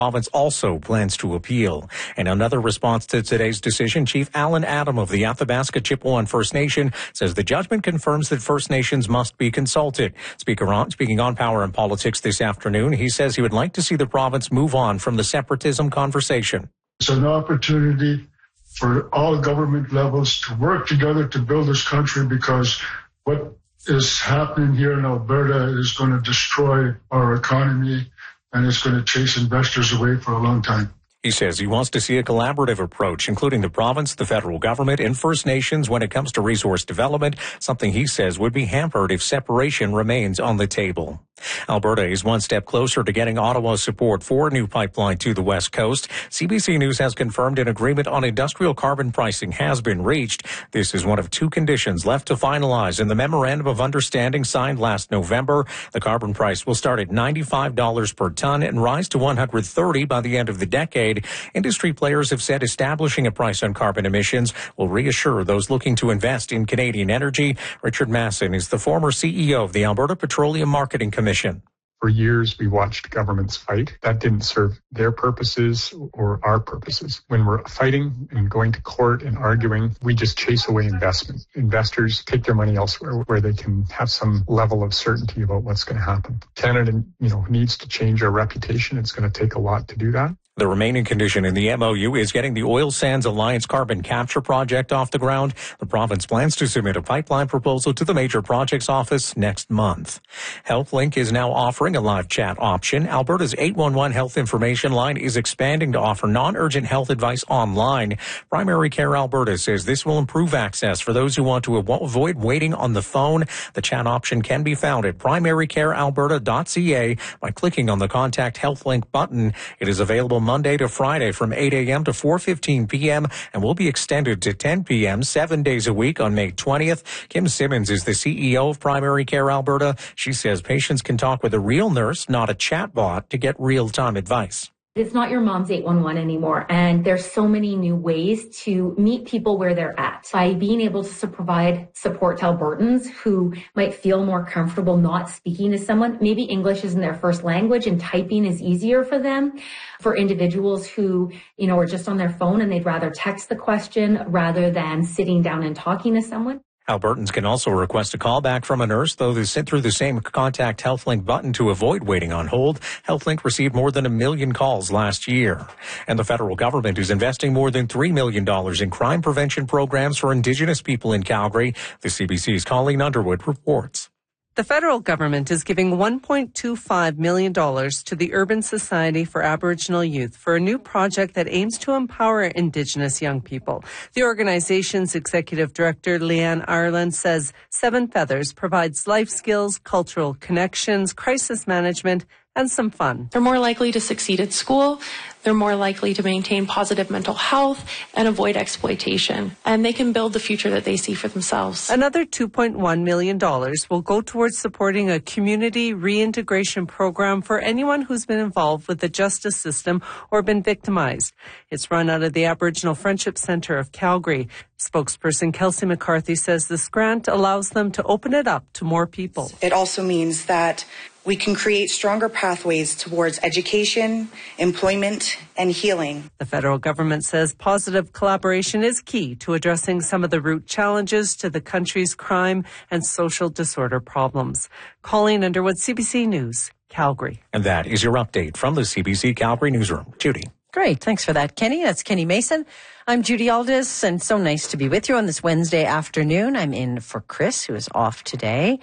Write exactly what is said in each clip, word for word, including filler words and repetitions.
Province also plans to appeal. In another response to today's decision, Chief Alan Adam of the Athabasca Chippewa First Nation says the judgment confirms that First Nations must be consulted. Speaker on, speaking on Power and Politics this afternoon, he says he would like to see the province move on from the separatism conversation. It's an opportunity for all government levels to work together to build this country, because what is happening here in Alberta is going to destroy our economy, and it's going to chase investors away for a long time. He says he wants to see a collaborative approach, including the province, the federal government, and First Nations when it comes to resource development, something he says would be hampered if separation remains on the table. Alberta is one step closer to getting Ottawa's support for a new pipeline to the West Coast. C B C News has confirmed an agreement on industrial carbon pricing has been reached. This is one of two conditions left to finalize in the Memorandum of Understanding signed last November. The carbon price will start at ninety-five dollars per ton and rise to one hundred thirty dollars by the end of the decade. Industry players have said establishing a price on carbon emissions will reassure those looking to invest in Canadian energy. Richard Masson is the former C E O of the Alberta Petroleum Marketing Commission. For years, we watched governments fight. That didn't serve their purposes or our purposes. When we're fighting and going to court and arguing, we just chase away investment. Investors take their money elsewhere where they can have some level of certainty about what's going to happen. Canada, you know, needs to change our reputation. It's going to take a lot to do that. The remaining condition in the M O U is getting the Oil Sands Alliance carbon capture project off the ground. The province plans to submit a pipeline proposal to the Major Projects Office next month. HealthLink is now offering a live chat option. Alberta's eight one one health information line is expanding to offer non-urgent health advice online. Primary Care Alberta says this will improve access for those who want to avoid waiting on the phone. The chat option can be found at primary care alberta dot c a by clicking on the Contact HealthLink button. It is available Monday to Friday from eight a.m. to four fifteen p.m. and will be extended to ten p.m. seven days a week on May twentieth. Kim Simmons is the C E O of Primary Care Alberta. She says patients can talk with a real nurse, not a chatbot, to get real-time advice. It's not your mom's eight one one anymore. And there's so many new ways to meet people where they're at. By being able to provide support to Albertans who might feel more comfortable not speaking to someone. Maybe English isn't their first language and typing is easier for them. For individuals who, you know, are just on their phone and they'd rather text the question rather than sitting down and talking to someone. Albertans can also request a call back from a nurse, though they sent through the same Contact HealthLink button to avoid waiting on hold. HealthLink received more than a million calls last year. And the federal government is investing more than three million dollars in crime prevention programs for Indigenous people in Calgary. The C B C's Colleen Underwood reports. The federal government is giving one point two five million dollars to the Urban Society for Aboriginal Youth for a new project that aims to empower Indigenous young people. The organization's executive director, Leanne Ireland, says Seven Feathers provides life skills, cultural connections, crisis management, and some fun. They're more likely to succeed at school. They're more likely to maintain positive mental health and avoid exploitation. And they can build the future that they see for themselves. Another two point one million dollars will go towards supporting a community reintegration program for anyone who's been involved with the justice system or been victimized. It's run out of the Aboriginal Friendship Centre of Calgary. Spokesperson Kelsey McCarthy says this grant allows them to open it up to more people. It also means that we can create stronger pathways towards education, employment, and healing. The federal government says positive collaboration is key to addressing some of the root challenges to the country's crime and social disorder problems. Colleen Underwood, C B C News, Calgary. And that is your update from the C B C Calgary Newsroom. Judy. Great. Thanks for that, Kenny. That's Kenny Mason. I'm Judy Aldis, and so nice to be with you on this Wednesday afternoon. I'm in for Chris, who is off today.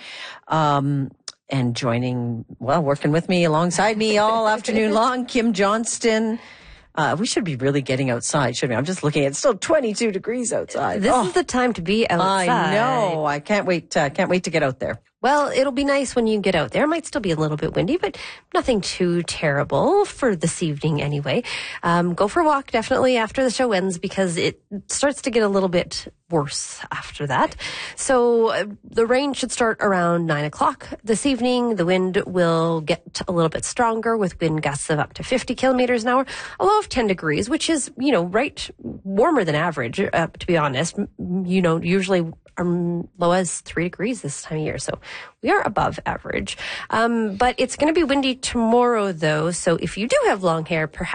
Um, and joining, well, working with me alongside me all afternoon long, Kim Johnston. Uh, we should be really getting outside, shouldn't we? I'm just looking at it's still twenty-two degrees outside. This oh, is the time to be outside. I know. I can't wait. Uh, can't wait to get out there. Well, it'll be nice when you get out there. It might still be a little bit windy, but nothing too terrible for this evening anyway. Um, go for a walk definitely after the show ends because it starts to get a little bit worse after that. So uh, the rain should start around nine o'clock this evening. The wind will get a little bit stronger with wind gusts of up to fifty kilometers an hour, a low of ten degrees, which is, you know, right warmer than average, uh, to be honest. You know, usually um, low as three degrees this time of year. So we are above average. Um, but it's going to be windy tomorrow, though. So if you do have long hair, perhaps